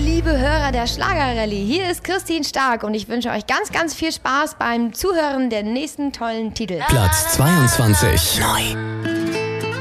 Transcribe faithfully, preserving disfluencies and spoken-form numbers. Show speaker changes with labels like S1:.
S1: liebe Hörer der Schlagerrallye, hier ist Christine Stark und ich wünsche euch ganz, ganz viel Spaß beim Zuhören der nächsten tollen Titel.
S2: Platz zweiundzwanzig. Neu.